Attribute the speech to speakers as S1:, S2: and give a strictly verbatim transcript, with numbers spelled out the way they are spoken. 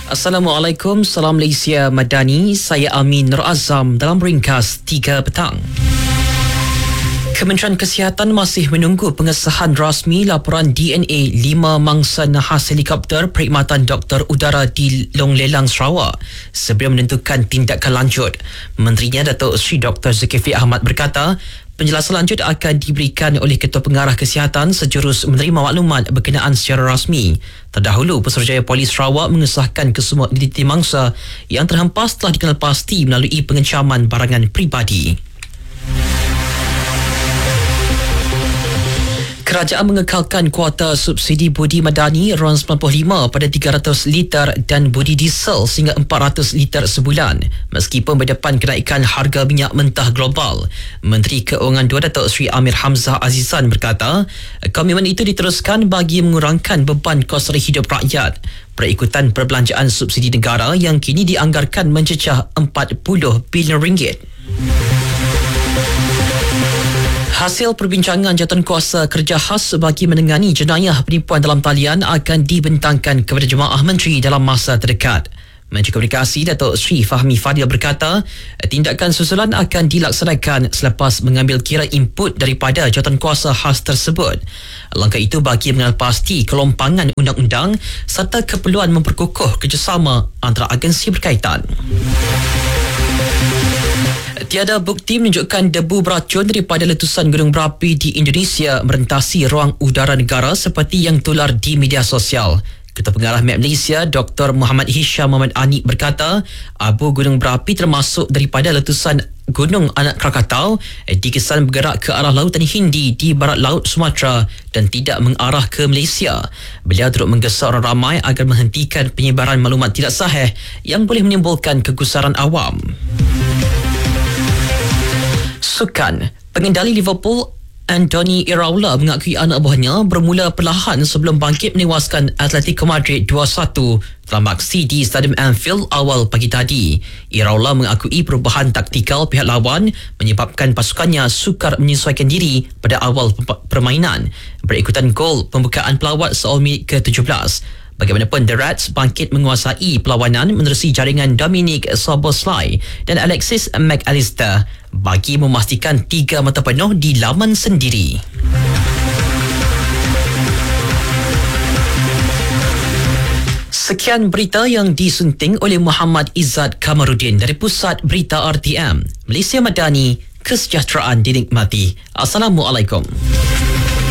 S1: Assalamualaikum, salam Malaysia Madani. Saya Amin Nur Azam dalam ringkas tiga petang. Kementerian Kesihatan masih menunggu pengesahan rasmi laporan D N A lima mangsa nahas helikopter perkhidmatan doktor udara di Long Lelang, Sarawak sebelum menentukan tindakan lanjut. Menterinya Datuk Seri Doktor Zulkifli Ahmad berkata, penjelasan lanjut akan diberikan oleh Ketua Pengarah Kesihatan sejurus menerima maklumat berkenaan secara rasmi. Terdahulu, Pesuruhjaya Polis Sarawak mengesahkan kesemua identiti mangsa yang terhempas telah dikenal pasti melalui pengecaman barangan peribadi. Kerajaan mengekalkan kuota subsidi budi madani R sembilan puluh lima pada tiga ratus liter dan budi diesel sehingga empat ratus liter sebulan meskipun berdepan kenaikan harga minyak mentah global. Menteri Keuangan dua Datuk Seri Amir Hamzah Azizan berkata, komitmen itu diteruskan bagi mengurangkan beban kos hidup rakyat berikutan perbelanjaan subsidi negara yang kini dianggarkan mencecah empat puluh bilion ringgit. Hasil perbincangan jawatankuasa kerja khas bagi menangani jenayah penipuan dalam talian akan dibentangkan kepada jemaah menteri dalam masa terdekat. Menteri Komunikasi Datuk Seri Fahmi Fadil berkata, tindakan susulan akan dilaksanakan selepas mengambil kira input daripada jawatankuasa khas tersebut. Langkah itu bagi mengenal pasti kelompangan undang-undang serta keperluan memperkukuh kerjasama antara agensi berkaitan. Tiada bukti menunjukkan debu beracun daripada letusan gunung berapi di Indonesia merentasi ruang udara negara seperti yang tular di media sosial. Ketua Pengarah M E T Malaysia, Doktor Muhammad Hisham Muhammad Anik berkata, abu gunung berapi termasuk daripada letusan Gunung Anak Krakatau dikesan bergerak ke arah Lautan Hindi di barat Laut Sumatera dan tidak mengarah ke Malaysia. Beliau turut menggesa orang ramai agar menghentikan penyebaran maklumat tidak sahih yang boleh menimbulkan kegusaran awam. Sukan, pengendali Liverpool Anthony Iraola mengakui anak buahnya bermula perlahan sebelum bangkit menewaskan Atletico Madrid dua satu dalam aksi di Stadium Anfield awal pagi tadi. Iraola mengakui perubahan taktikal pihak lawan menyebabkan pasukannya sukar menyesuaikan diri pada awal permainan berikutan gol pembukaan pelawat seawal minit ke tujuh belas. Bagaimanapun, The Reds bangkit menguasai perlawanan menerusi jaringan Dominic Szoboszlai dan Alexis McAllister bagi memastikan tiga mata penuh di laman sendiri. Sekian berita yang disunting oleh Muhammad Izzat Kamarudin dari Pusat Berita R T M. Malaysia Madani, kesejahteraan dinikmati. Assalamualaikum.